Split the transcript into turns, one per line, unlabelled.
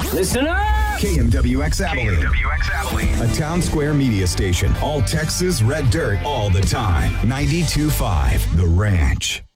Listen up!
KMWX Abilene. A Town Square media station. All Texas red dirt all the time. 92.5 The Ranch.